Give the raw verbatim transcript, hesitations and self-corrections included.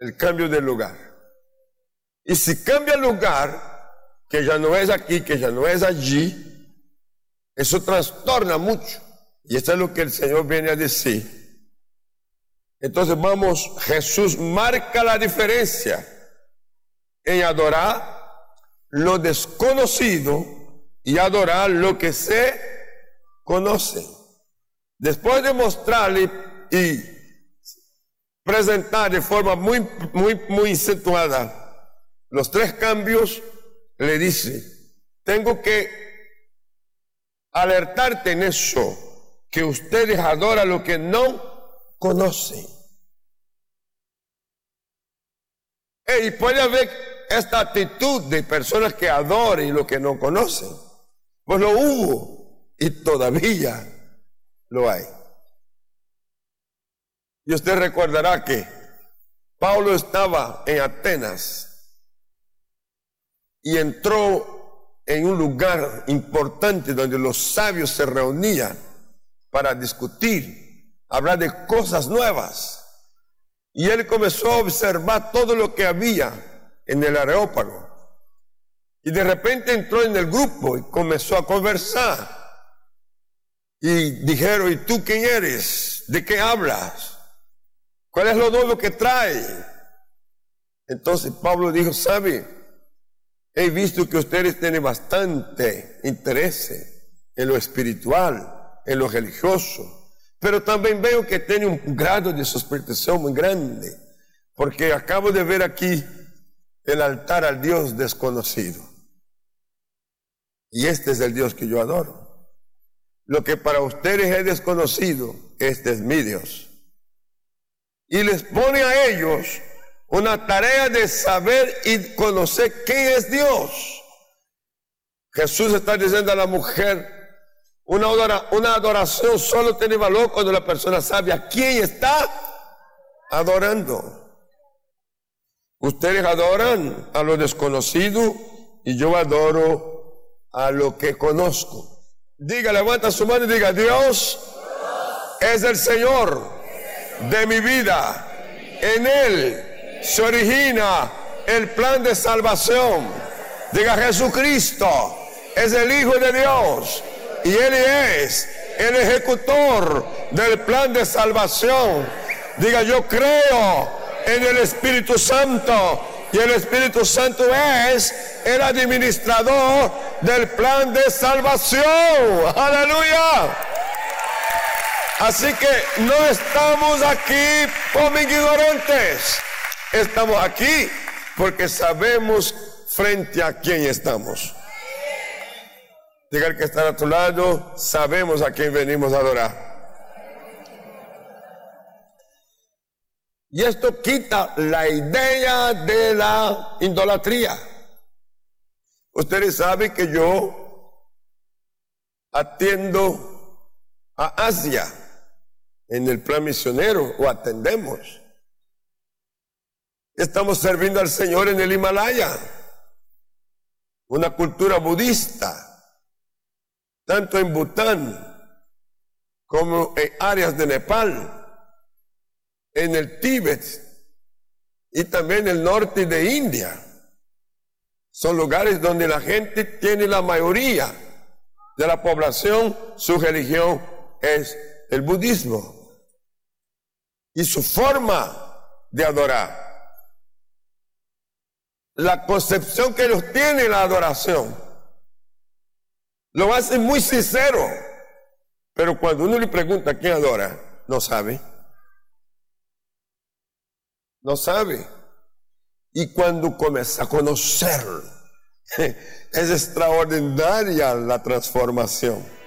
el cambio de lugar. Y si cambia el lugar, que ya no es aquí, que ya no es allí, eso trastorna mucho. Y esto es lo que el Señor viene a decir. Entonces vamos, Jesús marca la diferencia en adorar lo desconocido y adorar lo que se conoce. Después de mostrarle y presentar de forma muy, muy, muy acentuada los tres cambios, le dice, tengo que alertarte en eso, que ustedes adoran lo que no conocen. Y puede haber esta actitud de personas que adoren lo que no conocen. Pues lo hubo y todavía lo hay. Y usted recordará que Pablo estaba en Atenas y entró en un lugar importante donde los sabios se reunían para discutir, hablar de cosas nuevas. Y él comenzó a observar todo lo que había en el Areópago. Y de repente entró en el grupo y comenzó a conversar. Y dijeron, ¿y tú quién eres? ¿De qué hablas? ¿Cuál es lo nuevo que trae? Entonces Pablo dijo, ¿sabe? He visto que ustedes tienen bastante interés en lo espiritual, en lo religioso. Pero también veo que tiene un grado de superstición muy grande, porque acabo de ver aquí el altar al Dios desconocido. Y este es el Dios que yo adoro. Lo que para ustedes es desconocido, este es mi Dios. Y les pone a ellos una tarea de saber y conocer quién es Dios. Jesús está diciendo a la mujer, Una, adora, una adoración solo tiene valor cuando la persona sabe a quién está adorando. Ustedes adoran a lo desconocido y yo adoro a lo que conozco. Diga, levanta su mano y diga, Dios es el Señor de mi vida. En Él se origina el plan de salvación. Diga, Jesucristo es el Hijo de Dios. Y Él es el ejecutor del plan de salvación. Diga, yo creo en el Espíritu Santo. Y el Espíritu Santo es el administrador del plan de salvación. ¡Aleluya! Así que no estamos aquí como ignorantes. Estamos aquí porque sabemos frente a quién estamos. Diga el que está a tu lado, sabemos a quién venimos a adorar. Y esto quita la idea de la idolatría. Ustedes saben que yo atiendo a Asia en el plan misionero, o atendemos. Estamos sirviendo al Señor en el Himalaya, una cultura budista. Tanto en Bután como en áreas de Nepal, en el Tíbet y también en el norte de India. Son lugares donde la gente tiene la mayoría de la población, su religión es el budismo. Y su forma de adorar, la concepción que ellos tienen de la adoración, lo hace muy sincero, pero cuando uno le pregunta quién adora, no sabe. No sabe. Y cuando comienza a conocerlo, es extraordinaria la transformación.